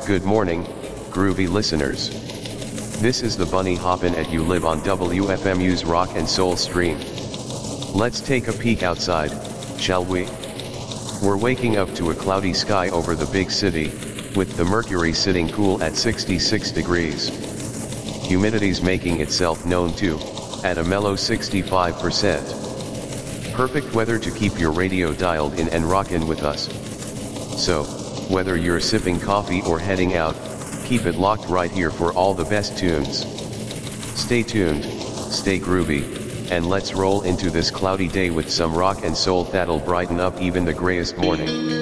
Good morning, groovy listeners. This is the Bunny Hoppin' at You Live on WFMU's Rock and Soul stream. Let's take a peek outside, shall we? We're waking up to a cloudy sky over the big city, with the mercury sitting cool at 66 degrees. Humidity's making itself known too, at a mellow 65%. Perfect weather to keep your radio dialed in and rockin' with us. So, whether you're sipping coffee or heading out, keep it locked right here for all the best tunes. Stay tuned, stay groovy, and let's roll into this cloudy day with some rock and soul that'll brighten up even the grayest morning.